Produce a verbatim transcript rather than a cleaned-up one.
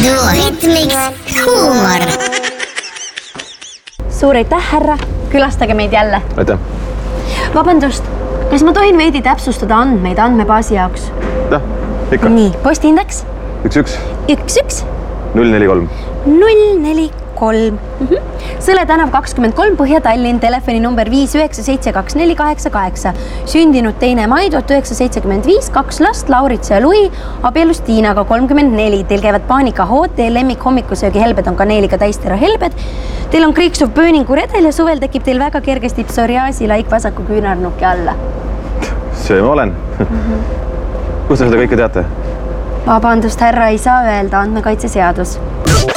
Ritmiks huumor. Suur aitäh, härra. Külastage meid jälle. Aitäh. Vabandust, kas ma tohin veidi täpsustada andmeid andmebaasi jaoks? Jah, ikka. Nii, postiindeks? Üks, üks. Üks, üks. Null, neli, kolm. Null, neli, kolm. Sõle tänav kakskümmend kolm, Põhja-Tallinn, telefoni number viis üheksa seitse kaks neli kaheksa kaheksa. Sündinud teine mai tuhat üheksasada seitsekümmend viis, kaks last, Lauritsa ja Lui, abielus Tiinaga kolmkümmend neli. Teil käivad paanika hood, teie lemmik hommikusöögi helbed on kaneeliga täistera helbed. Teil on kriiksuv pööningu redel ja suvel tekib teil väga kergesti psoriaasi laik vasaku küünarnuki alla. See ma olen. Kus te seda kõike teate? Vabandust, härra, ei saa öelda, andmekaitseseadus.